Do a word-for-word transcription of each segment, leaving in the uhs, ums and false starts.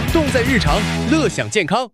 动在日常，乐享健康。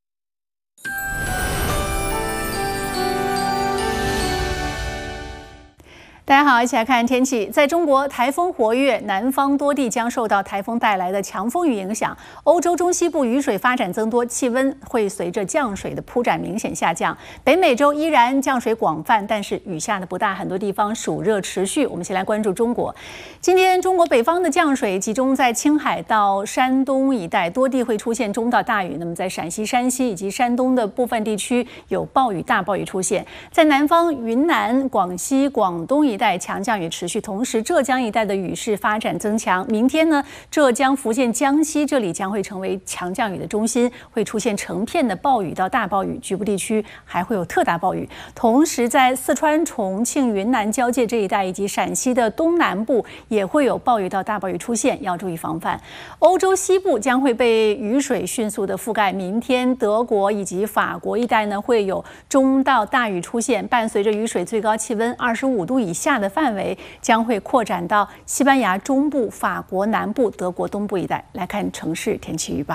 大家好，一起来看天气。在中国，台风活跃，南方多地将受到台风带来的强风雨影响。欧洲中西部雨水发展增多，气温会随着降水的铺展明显下降。北美洲依然降水广泛，但是雨下的不大，很多地方暑热持续。我们先来关注中国。今天中国北方的降水集中在青海到山东一带，多地会出现中到大雨。那么在陕西、山西以及山东的部分地区有暴雨、大暴雨出现。在南方，云南、广西、广东一带强降雨持续，同时浙江一带的雨势发展增强。明天呢，浙江、福建、江西这里将会成为强降雨的中心，会出现成片的暴雨到大暴雨，局部地区还会有特大暴雨。同时，在四川、重庆、云南交界这一带以及陕西的东南部也会有暴雨到大暴雨出现，要注意防范。欧洲西部将会被雨水迅速的覆盖，明天德国以及法国一带呢会有中到大雨出现，伴随着雨水最高气温二十五度以下的范围将会扩展到西班牙中部、法国南部、德国东部一带。来看城市天气预报。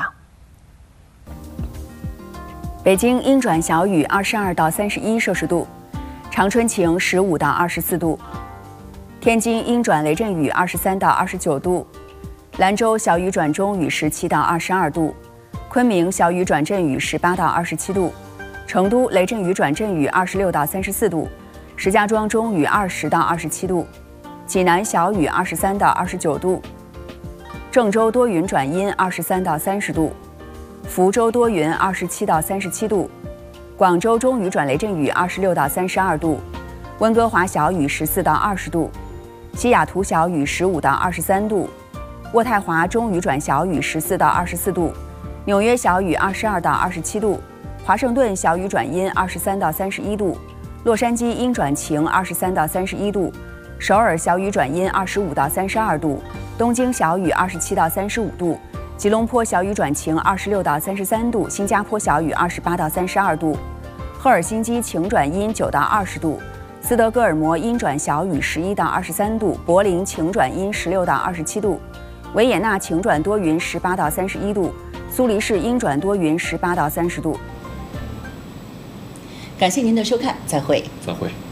北京阴转小雨，二十二到三十一摄氏度；长春晴，十五到二十四度；天津阴转雷阵雨，二十三到二十九度；兰州小雨转中雨，十七到二十二度；昆明小雨转阵雨，十八到二十七度；成都雷阵雨转阵雨，二十六到三十四度。石家庄中雨二十到二十七度，济南小雨二十三到二十九度，郑州多云转阴二十三到三十度，福州多云二十七到三十七度，广州中雨转雷阵雨二十六到三十二度，温哥华小雨十四到二十度，西雅图小雨十五到二十三度，渥太华中雨转小雨十四到二十四度，纽约小雨二十二到二十七度，华盛顿小雨转阴二十三到三十一度。洛杉矶阴转晴，二十三到三十一度；首尔小雨转阴，二十五到三十二度；东京小雨，二十七到三十五度；吉隆坡小雨转晴，二十六到三十三度；新加坡小雨，二十八到三十二度；赫尔辛基晴转阴，九到二十度；斯德哥尔摩阴转小雨，十一到二十三度；柏林晴转阴，十六到二十七度；维也纳晴转多云，十八到三十一度；苏黎世阴转多云，十八到三十度。感谢您的收看，再会。 再会。